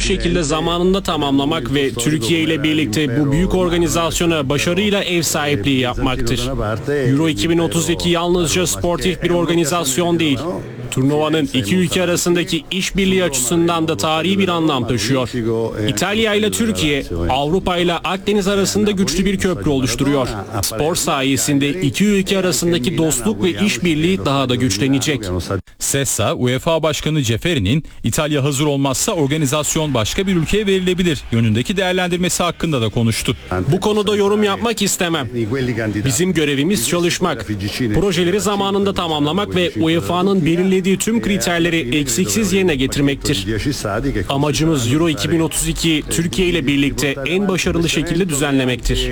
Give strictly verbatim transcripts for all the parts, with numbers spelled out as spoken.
şekilde zamanında tamamlamak ve Türkiye ile birlikte bu büyük organizasyona başarıyla ev sahipliği yapmaktır. Euro iki bin otuz iki yalnızca sportif bir organizasyon değil. Turnuvanın iki ülke arasındaki işbirliği açısından da tarihi bir anlam taşıyor. İtalya ile Türkiye, Avrupa ile Akdeniz arasında güçlü bir köprü oluşturuyor. Spor sayesinde iki ülke arasındaki dostluk ve işbirliği daha da güçlenecek. Sessa, UEFA Başkanı Ceferi'nin İtalya hazır olmazsa organizasyon başka bir ülkeye verilebilir yönündeki değerlendirmesi hakkında da konuştu. Bu konuda yorum yapmak istemem. Bizim görevimiz çalışmak, projeleri zamanında tamamlamak ve U E F A'nın belirlediği tüm kriterleri eksiksiz yerine getirmektir. Amacımız Euro iki bin otuz iki Türkiye ile birlikte en başarılı şekilde düzenlemektir.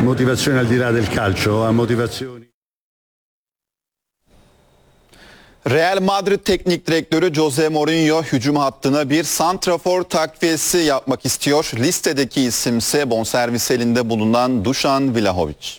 Real Madrid Teknik Direktörü Jose Mourinho hücum hattına bir santrafor takviyesi yapmak istiyor. Listedeki isimse bonservis elinde bulunan Dušan Vlahović.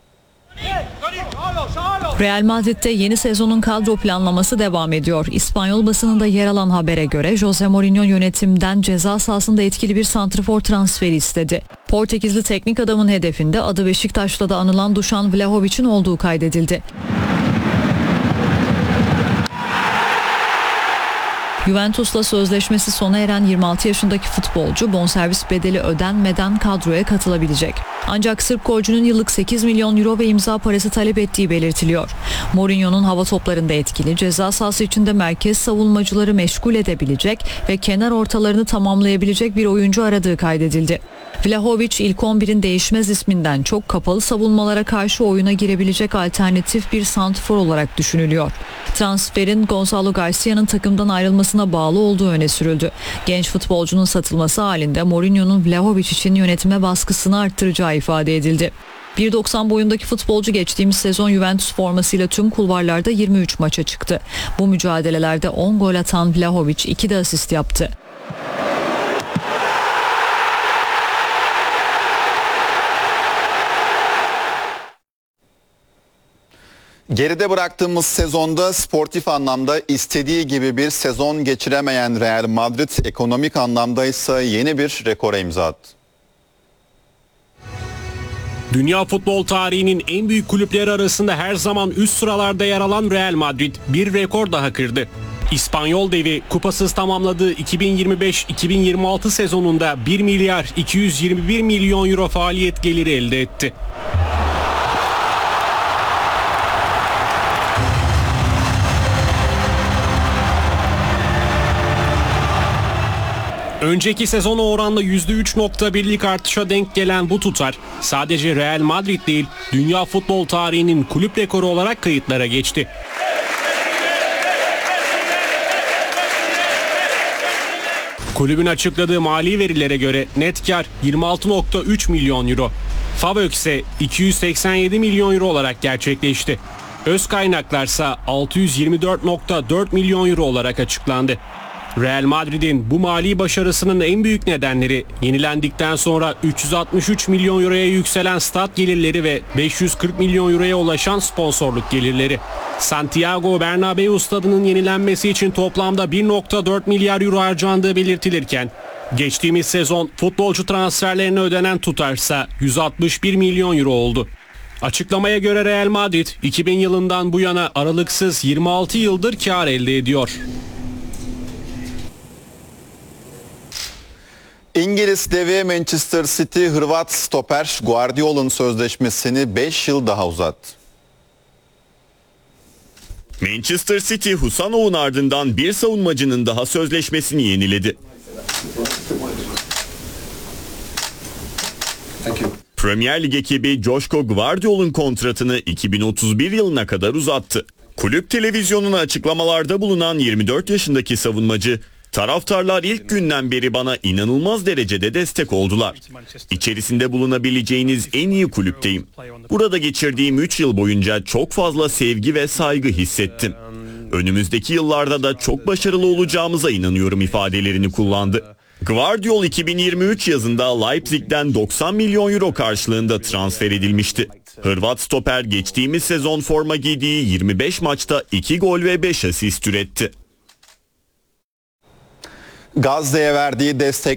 Real Madrid'de yeni sezonun kadro planlaması devam ediyor. İspanyol basınında yer alan habere göre Jose Mourinho yönetimden ceza sahasında etkili bir santrafor transferi istedi. Portekizli teknik adamın hedefinde adı Beşiktaş'ta da anılan Dušan Vlahović'in olduğu kaydedildi. Juventus'la sözleşmesi sona eren yirmi altı yaşındaki futbolcu bonservis bedeli ödenmeden kadroya katılabilecek. Ancak Sırp golcünün yıllık sekiz milyon euro ve imza parası talep ettiği belirtiliyor. Mourinho'nun hava toplarında etkili, ceza sahası içinde merkez savunmacıları meşgul edebilecek ve kenar ortalarını tamamlayabilecek bir oyuncu aradığı kaydedildi. Vlahović ilk on birin değişmez isminden çok kapalı savunmalara karşı oyuna girebilecek alternatif bir santrfor olarak düşünülüyor. Transferin Gonzalo Garcia'nın takımdan ayrılmasına bağlı olduğu öne sürüldü. Genç futbolcunun satılması halinde Mourinho'nun Vlahović için yönetime baskısını arttıracağı ifade edildi. bir doksan boyundaki futbolcu geçtiğimiz sezon Juventus formasıyla tüm kulvarlarda yirmi üç maça çıktı. Bu mücadelelerde on gol atan Vlahović iki de asist yaptı. Geride bıraktığımız sezonda sportif anlamda istediği gibi bir sezon geçiremeyen Real Madrid ekonomik anlamda ise yeni bir rekora imza attı. Dünya futbol tarihinin en büyük kulüpleri arasında her zaman üst sıralarda yer alan Real Madrid bir rekor daha kırdı. İspanyol devi kupasız tamamladığı iki bin yirmi beş iki bin yirmi altı sezonunda bir milyar iki yüz yirmi bir milyon euro faaliyet geliri elde etti. Önceki sezona oranla yüzde üç nokta birlik artışa denk gelen bu tutar sadece Real Madrid değil, dünya futbol tarihinin kulüp rekoru olarak kayıtlara geçti. Kulübün açıkladığı mali verilere göre net kar yirmi altı nokta üç milyon euro. FAVÖK ise iki yüz seksen yedi milyon euro olarak gerçekleşti. Öz kaynaklarsa altı yüz yirmi dört nokta dört milyon euro olarak açıklandı. Real Madrid'in bu mali başarısının en büyük nedenleri yenilendikten sonra üç yüz altmış üç milyon euroya yükselen stat gelirleri ve beş yüz kırk milyon euroya ulaşan sponsorluk gelirleri. Santiago Bernabéu stadının yenilenmesi için toplamda bir nokta dört milyar euro harcandığı belirtilirken geçtiğimiz sezon futbolcu transferlerine ödenen tutarsa yüz altmış bir milyon euro oldu. Açıklamaya göre Real Madrid iki bin yılından bu yana aralıksız yirmi altı yıldır kar elde ediyor. İngiliz devi Manchester City Hırvat stoper Guardiola'nın sözleşmesini beş yıl daha uzattı. Manchester City Husanov'un ardından bir savunmacının daha sözleşmesini yeniledi. Premier Lig ekibi Joško Gvardiol'un kontratını iki bin otuz bir yılına kadar uzattı. Kulüp televizyonuna açıklamalarda bulunan yirmi dört yaşındaki savunmacı, "Taraftarlar ilk günden beri bana inanılmaz derecede destek oldular. İçerisinde bulunabileceğiniz en iyi kulüpteyim. Burada geçirdiğim üç yıl boyunca çok fazla sevgi ve saygı hissettim. Önümüzdeki yıllarda da çok başarılı olacağımıza inanıyorum" ifadelerini kullandı. Gvardiol iki bin yirmi üç yazında Leipzig'ten doksan milyon euro karşılığında transfer edilmişti. Hırvat stoper geçtiğimiz sezon forma giydiği yirmi beş maçta iki gol ve beş asist üretti. Gazze'ye verdiği destek